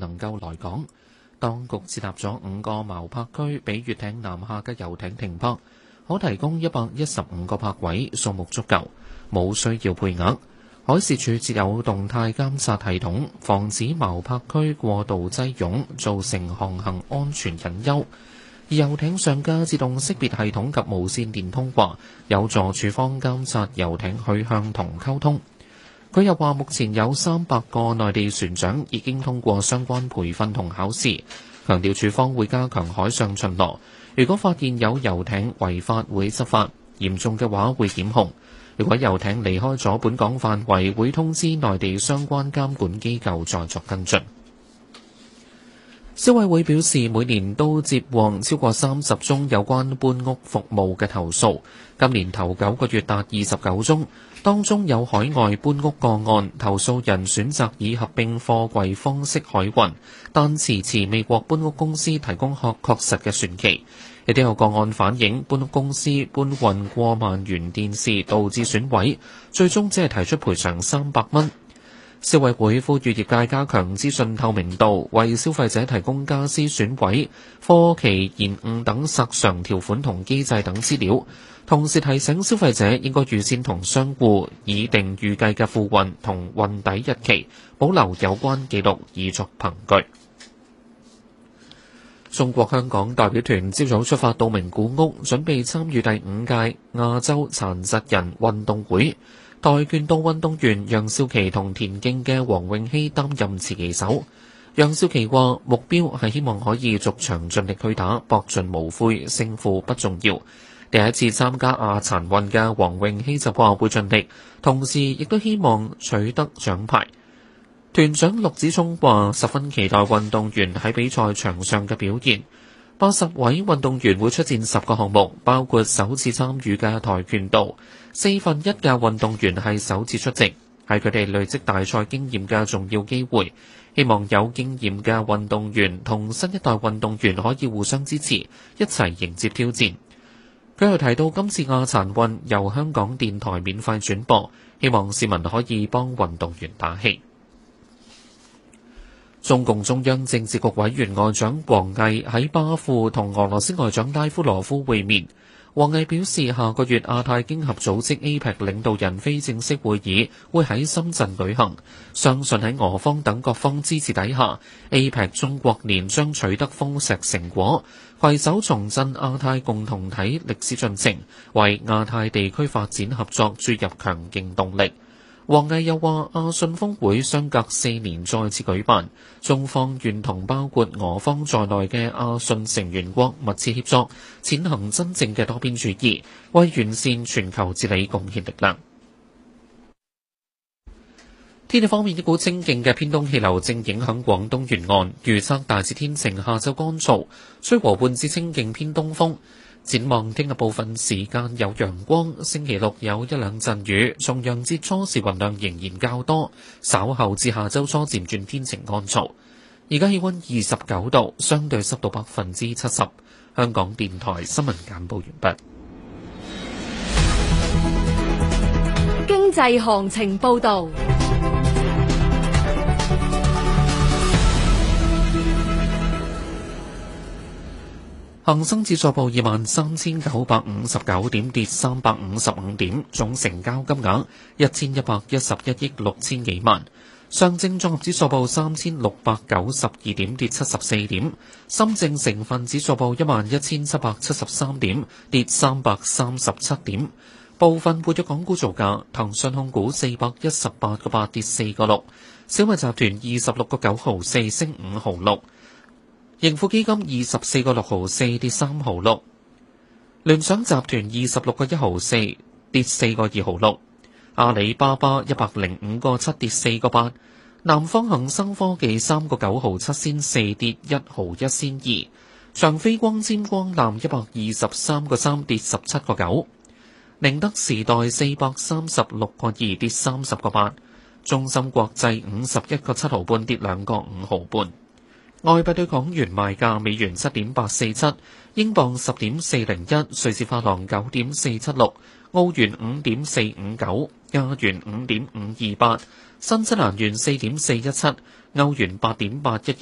能夠來港。當局設立咗5個錨泊區俾乙艇南下嘅遊艇停泊，可提供115個泊位，數目足夠，冇需要配額。海事處設有動態監察系統，防止錨泊區過度擠擁，造成航行安全隱憂。而遊艇上嘅自動識別系統及無線電通話，有助處方監察遊艇去向同溝通。佢又話，目前有300個內地船長已經通過相關培訓同考試，強調處方會加強海上巡邏，如果發現有遊艇違法會執法，嚴重嘅話會檢控。如果遊艇離開咗本港範圍，會通知內地相關監管機構再作跟進。消委會表示，每年都接獲超過30宗有關搬屋服務嘅投訴，今年頭9個月達29宗，當中有海外搬屋個案，投訴人選擇以合併貨櫃方式海運，但遲遲未獲搬屋公司提供確實嘅船期。亦都有個案反映搬屋公司搬運過萬元電視導致損毀，最終只係提出賠償300蚊。消委會呼籲業界加強資訊透明度，為消費者提供家私損毀、貨期延誤等索償條款同機制等資料，同時提醒消費者應該預先同商戶擬定預計嘅付運同運抵日期，保留有關記錄以作憑據。中國香港代表團朝早出發到名古屋，準備參與第5屆亞洲殘疾人運動會。跆拳道運動員楊少琪同田徑嘅黃詠希擔任持旗手。楊少琪話：目標係希望可以逐場盡力去打，搏盡無悔，勝負不重要。第一次參加亞殘運嘅黃詠希就話會盡力，同時亦都希望取得獎牌。團長陸子聰話：十分期待運動員喺比賽場上嘅表現。80位運動員會出戰10個項目，包括首次參與嘅跆拳道。1/4嘅運動員係首次出席，係佢哋累積大賽經驗嘅重要機會。希望有經驗嘅運動員同新一代運動員可以互相支持，一齊迎接挑戰。佢又提到今次亞殘運由香港電台免費轉播，希望市民可以幫運動員打氣。中共中央政治局委員外長王毅喺巴庫同俄羅斯外長拉夫羅夫會面。王毅表示，下個月亞太經合組織 APEC 領導人非正式會議會喺深圳舉行，相信喺俄方等各方支持底下 ，APEC 中國年將取得豐碩成果，攜手重振亞太共同體歷史進程，為亞太地區發展合作注入強勁動力。王毅又話，亞信峰會相隔4年再次舉辦，中方願同包括俄方在內嘅亞信成員國密切協作，踐行真正嘅多邊主義，為完善全球治理貢獻力量。天氣方面，一股清勁嘅偏東氣流正影響廣東沿岸，預測大致天晴，下晝乾燥，吹和緩至清勁偏東風。展望聽日部分時間有陽光，星期六有1-2陣雨，重陽節初時雲量仍然較多，稍後至下周初漸轉天晴乾燥。而家氣溫29度，相對濕度70%。香港電台新聞簡報完畢。 經濟行情報道。 恒生指數報23,959點，跌355點，總成交金額1111億6千幾萬。上證綜合指數報3692點，跌74點。深證成分指數報11,773點，跌337點。部分活躍港股造價：騰訊控股418個8，跌4個6；小米集團26個9毫4，升5毫6。盈富基金24個6毫4，跌3毫6；聯想集團26個1毫4，跌4個2毫6；阿里巴巴105個7，跌4個8；南方恒生科技3個9毫7仙4，跌1毫1仙2；長飛光纖光纜123個3，跌17個9；寧德時代436個2，跌30個8；中芯國際51個7毫半，跌2個5毫半。外幣對港元賣價：美元7.847，英鎊10.401，瑞士法郎9.476，澳元5.459，亞元5.528，新西蘭元4.417，歐元8.812，